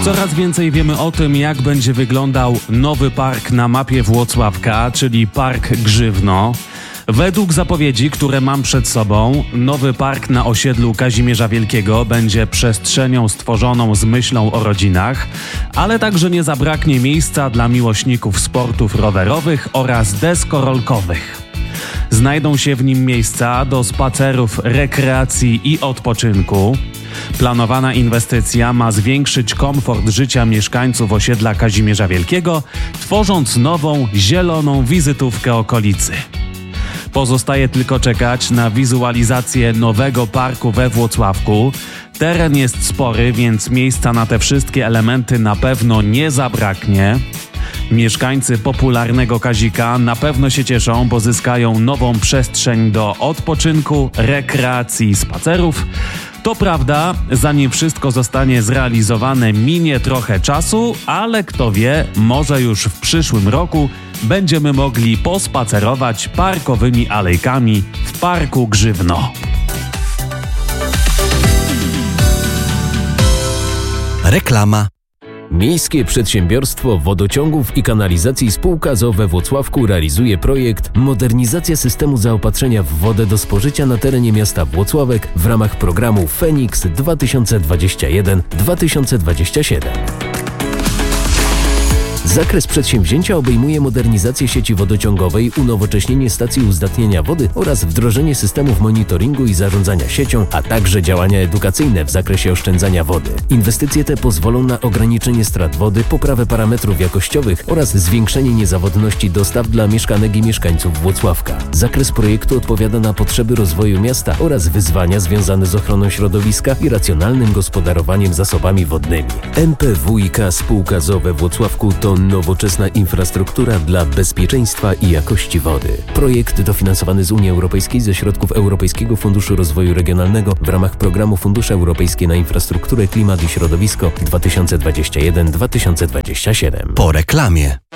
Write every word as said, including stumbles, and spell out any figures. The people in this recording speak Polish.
Coraz więcej wiemy o tym, jak będzie wyglądał nowy park na mapie Włocławka, czyli Park Grzywno. Według zapowiedzi, które mam przed sobą, nowy park na osiedlu Kazimierza Wielkiego będzie przestrzenią stworzoną z myślą o rodzinach, ale także nie zabraknie miejsca dla miłośników sportów rowerowych oraz deskorolkowych. Znajdą się w nim miejsca do spacerów, rekreacji i odpoczynku. Planowana inwestycja ma zwiększyć komfort życia mieszkańców osiedla Kazimierza Wielkiego, tworząc nową, zieloną wizytówkę okolicy. Pozostaje tylko czekać na wizualizację nowego parku we Włocławku. Teren jest spory, więc miejsca na te wszystkie elementy na pewno nie zabraknie. Mieszkańcy popularnego Kazika na pewno się cieszą, bo zyskają nową przestrzeń do odpoczynku, rekreacji i spacerów. To prawda, zanim wszystko zostanie zrealizowane, minie trochę czasu, ale kto wie, może już w przyszłym roku będziemy mogli pospacerować parkowymi alejkami w Parku Grzywno. Reklama. Miejskie Przedsiębiorstwo Wodociągów i Kanalizacji Spółka z o o we Włocławku realizuje projekt Modernizacja systemu zaopatrzenia w wodę do spożycia na terenie miasta Włocławek w ramach programu Feniks dwa tysiące dwadzieścia jeden do dwa tysiące dwudziestego siódmego. Zakres przedsięwzięcia obejmuje modernizację sieci wodociągowej, unowocześnienie stacji uzdatniania wody oraz wdrożenie systemów monitoringu i zarządzania siecią, a także działania edukacyjne w zakresie oszczędzania wody. Inwestycje te pozwolą na ograniczenie strat wody, poprawę parametrów jakościowych oraz zwiększenie niezawodności dostaw dla mieszkanek i mieszkańców Włocławka. Zakres projektu odpowiada na potrzeby rozwoju miasta oraz wyzwania związane z ochroną środowiska i racjonalnym gospodarowaniem zasobami wodnymi. M P W i K Spółka z o o we Włocławku to nowoczesna infrastruktura dla bezpieczeństwa i jakości wody. Projekt dofinansowany z Unii Europejskiej ze środków Europejskiego Funduszu Rozwoju Regionalnego w ramach programu Fundusze Europejskie na Infrastrukturę, Klimat i Środowisko dwa tysiące dwudziesty pierwszy do dwa tysiące dwudziestego siódmego. Po reklamie.